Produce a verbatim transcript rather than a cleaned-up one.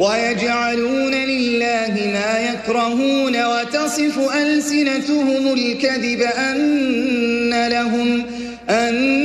ويجعلون لله ما يكرهون وتصف ألسنتهم الكذب أن لهم أن